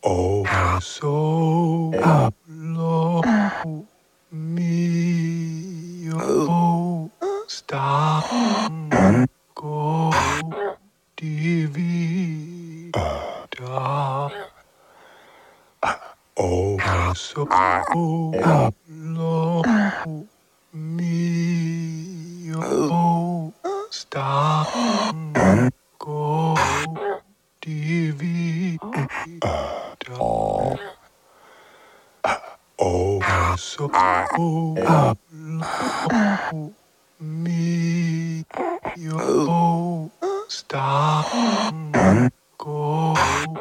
Oh, so love me, oh, stop, go, divida. Oh, so love me, oh, stop, go, divida. Oh, so love me, oh, stop, go,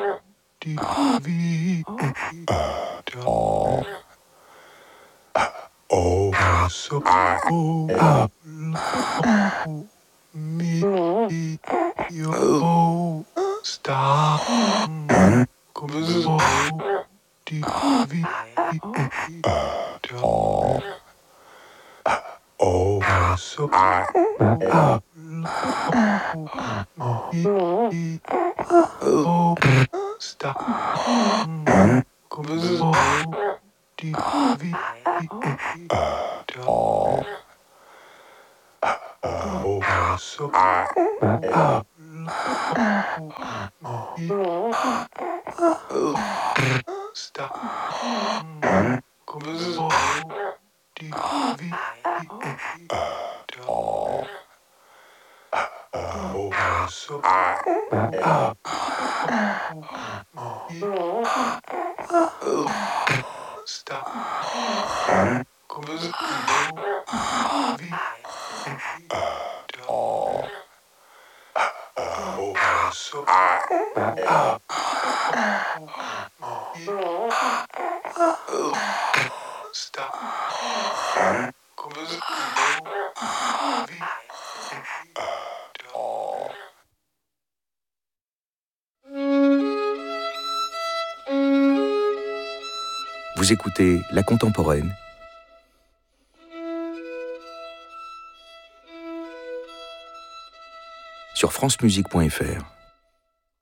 divida. Oh, so love me, oh, stop, go, divida. Oh, so love me, oh, stop, go, divida. Oh, so love me, stop, go, divida. Oh, so love me, stop, go, divida. Oh, so love me, stop, go, divida. Vous écoutez La Contemporaine sur francemusique.fr.